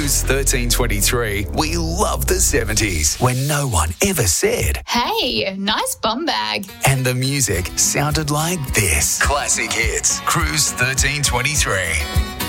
Cruise 1323, we love the 70s when no one ever said, "Hey, nice bum bag." and the music sounded like this. Classic hits. Cruise 1323.